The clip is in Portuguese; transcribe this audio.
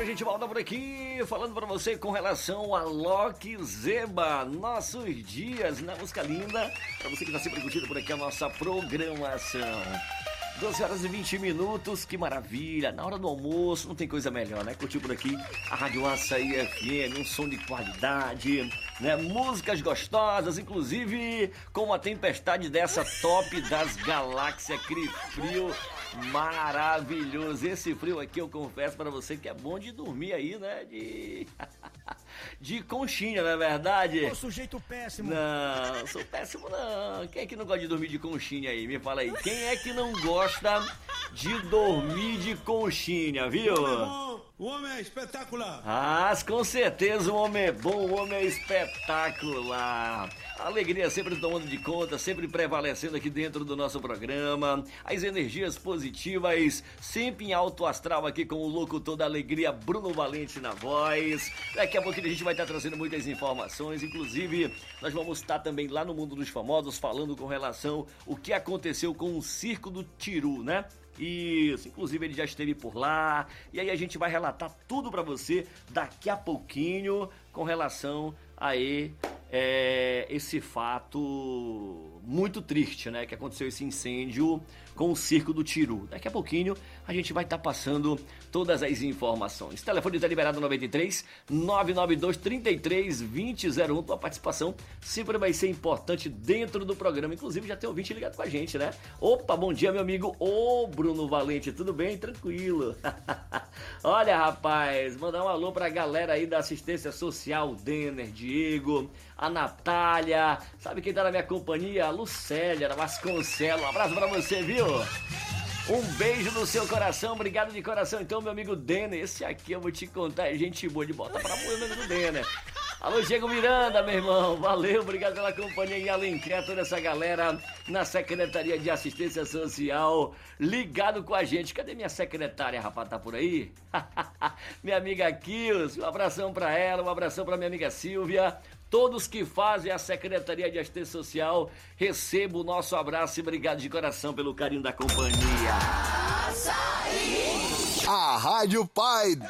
gente volta por aqui falando pra você com relação a Loki Zeba, nossos dias na música linda, pra você que tá sempre curtindo por aqui a nossa programação. 12 horas e 20 minutos, que maravilha, na hora do almoço, não tem coisa melhor, né? Curtiu por aqui a Rádio Açaí FM, um som de qualidade, né? Músicas gostosas, inclusive com uma tempestade dessa top das galáxias, aquele frio maravilhoso. Esse frio aqui eu confesso pra você que é bom de dormir aí, né? De conchinha, não é verdade? Ô, sujeito péssimo. Não, sou péssimo não. Quem é que não gosta de dormir de conchinha aí? Me fala aí. Quem é que não gosta de dormir de conchinha, viu? O homem é espetacular. Ah, com certeza o homem é bom, o homem é espetacular. A alegria sempre tomando de conta, sempre prevalecendo aqui dentro do nosso programa. As energias positivas, sempre em alto astral aqui com o locutor da alegria, Bruno Valente na voz. Daqui a pouquinho a gente vai estar trazendo muitas informações, inclusive nós vamos estar também lá no Mundo dos Famosos falando com relação ao que aconteceu com o Circo do Tiru, né? Isso, inclusive ele já esteve por lá, e aí a gente vai relatar tudo pra você daqui a pouquinho com relação a esse fato muito triste, né, que aconteceu esse incêndio com o Circo do Tiru. Daqui a pouquinho a gente vai estar passando todas as informações. O telefone está liberado 93 992 33 2001. Tua participação sempre vai ser importante dentro do programa. Inclusive já tem ouvinte ligado com a gente, né? Opa, bom dia, meu amigo. Ô, Bruno Valente, tudo bem? Tranquilo. Olha, rapaz, mandar um alô pra galera aí da assistência social, Denner, Diego, a Natália, sabe quem tá na minha companhia? A Lucélia, a Vasconcelos. Um abraço pra você, viu? Um beijo no seu coração, obrigado de coração. Então, meu amigo Denner, esse aqui eu vou te contar, é gente boa de bota pra mulher, meu amigo Denner. Alô, Diego Miranda, meu irmão, valeu, obrigado pela companhia em Alenquer, toda essa galera na Secretaria de Assistência Social, ligado com a gente. Cadê minha secretária, rapaz, tá por aí? Minha amiga Kils, um abração pra ela, um abração pra minha amiga Silvia. Todos que fazem a Secretaria de Assistência Social, recebo o nosso abraço e obrigado de coração pelo carinho da companhia. A Rádio Pai